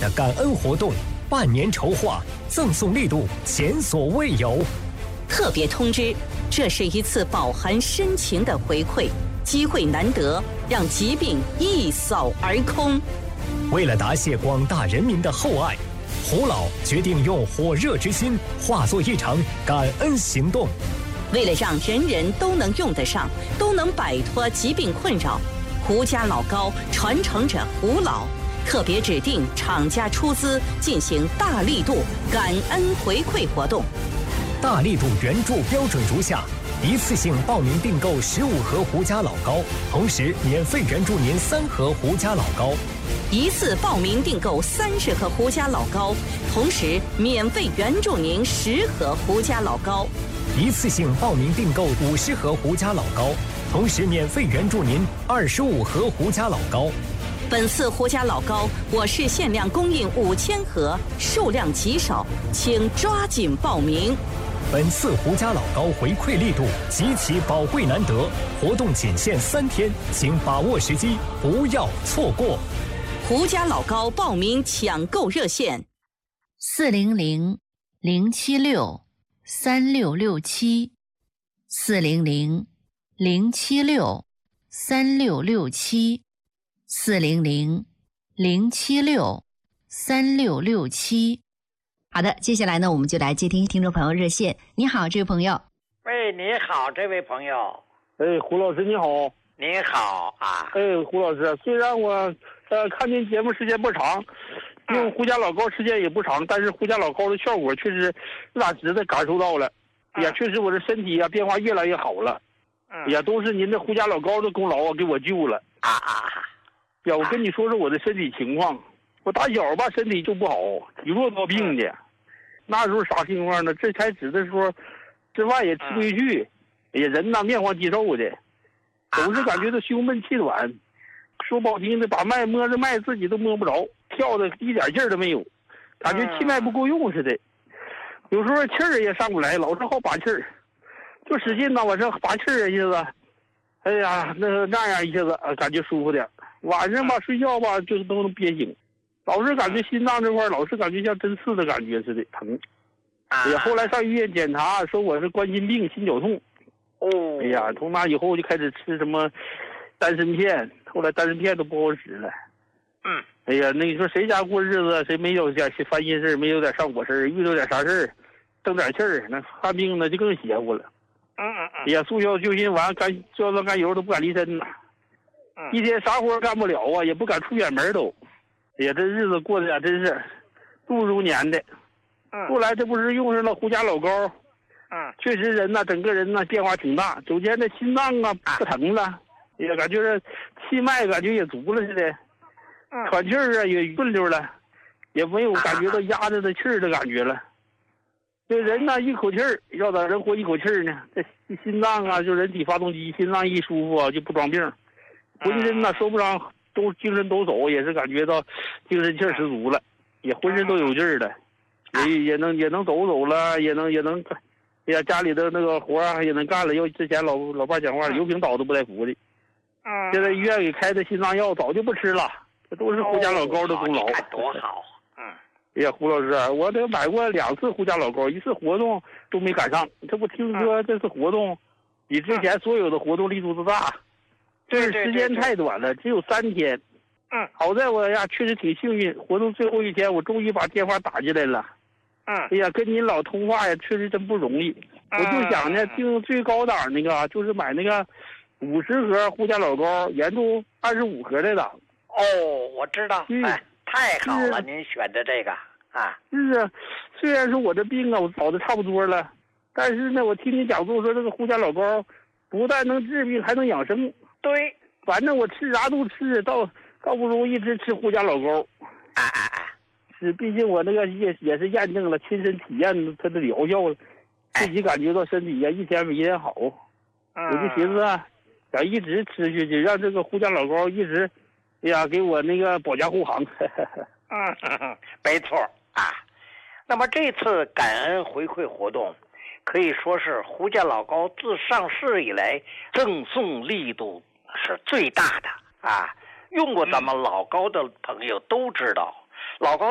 的感恩活动，半年筹划，赠送力度前所未有。 特别通知，这是一次饱含深情的回馈，机会难得，让疾病一扫而空。 为了答谢广大人民的厚爱，胡老决定用火热之心化作一场感恩行动。 为了让人人都能用得上，都能摆脱疾病困扰，胡家老高传承者胡老特别指定厂家出资进行大力度感恩回馈活动。 大力度援助标准如下：一次性报名订购15盒胡家老高，同时免费援助您3盒胡家老高； 一次报名订购30盒胡家老高，同时免费援助您10盒胡家老高； 一次性报名订购50盒胡家老高，同时免费援助您25盒胡家老高。 本次胡家老高我市限量供应5000盒，数量极少，请抓紧报名。 本次胡家老高回馈力度极其宝贵难得，活动仅限3天，请把握时机，不要错过。 胡家老高报名抢购热线 400-076-3667，400-076-3667。好的，接下来呢，我们就来接听众朋友热线。你好，这位朋友。 喂，你好，这位朋友。 胡老师你好。 你好啊。 胡老师，虽然我看您节目时间不长，用胡家老高时间也不长，但是胡家老高的效果确实实打实的感受到了，也确实我的身体变化越来越好了，也都是您的胡家老高的功劳给我救了呀。我跟你说说我的身体情况，我打小吧身体就不好，体弱多病的。那时候啥情况呢？这开始的时候，吃饭也吃不进去，人呐面黄肌瘦的，总是感觉到胸闷气短，说不好听的，把脉摸着脉自己都摸不着，跳的一点劲儿都没有，感觉气脉不够用似的。有时候气儿也上不来，老是好把气儿，就使劲呐往这拔气儿一下子，哎呀，那样一下子感觉舒服点。晚上吧睡觉吧就都能憋醒。老是感觉心脏这块老是感觉像针刺的感觉似的疼，后来上医院检查说我是冠心病心绞痛，从那以后就开始吃什么丹参片，后来丹参片都不好使了。那你说谁家过日子谁没有点烦心事，没有点上火事，遇到点啥事生点气儿，那犯病呢就更邪乎了。速效救心丸焦酸甘油都不敢离身呐，一天啥活干不了也不敢出远门都。这日子过得真是度如年的。后来这不是用上了胡家老高，确实人呐整个人呐变化挺大，首先这心脏不疼了，也感觉这气脉感觉也足了似的，喘气儿也顺溜了，也没有感觉到压着的气儿的感觉了。这人呐一口气儿要咋人活一口气儿呢？这心脏就人体发动机，心脏一舒服就不装病，浑身呐说不上都精神抖擞，也是感觉到精神气儿十足了，也浑身都有劲儿了，也能走走了，也能家里的那个活也能干了。之前老伴讲话，油瓶倒都不带扶的。现在医院给开的心脏药早就不吃了，这都是胡家老高的功劳。 多好。 胡老师，我得买过2次胡家老高，1次活动都没赶上。这不听说这次活动比之前所有的活动力度都大。这时间太短了，只有3天。好在我确实挺幸运，活动最后一天我终于把电话打进来了。跟您老通话确实真不容易。我就想呢订最高档那个，就是买那个50盒胡家老高，沿途25盒来的。 我知道。太好了，您选的这个是虽然说我这病我好的差不多了，但是呢我听你讲座说这个胡家老高不但能治病还能养生。 对， 反正我吃啥都吃，倒不如一直吃胡家老高。是，毕竟我那个也是验证了，亲身体验它的疗效了，自己感觉到身体一天比一天好。我就寻思想一直吃下去，让这个胡家老高一直给我那个保驾护航。 没错那么这次感恩回馈活动可以说是胡家老高自上市以来赠送力度是最大的用过咱们老高的朋友都知道，老高